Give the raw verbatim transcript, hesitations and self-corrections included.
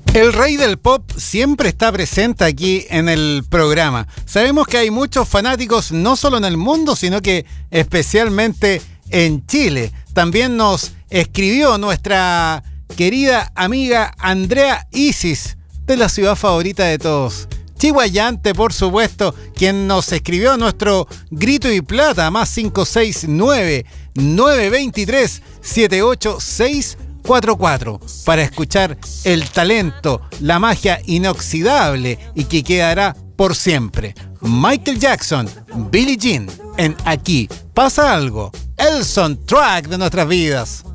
El rey del pop siempre está presente aquí en el programa. Sabemos que hay muchos fanáticos no solo en el mundo, sino que especialmente en Chile. También nos escribió nuestra querida amiga Andrea Isis, de la ciudad favorita de todos, Chihuayante, por supuesto, quien nos escribió nuestro grito y plata, más cinco seis nueve, nueve dos tres, siete ocho seis cuatro cuatro, para escuchar el talento, la magia inoxidable y que quedará por siempre. Michael Jackson, Billie Jean, en Aquí Pasa Algo, el soundtrack de nuestras vidas.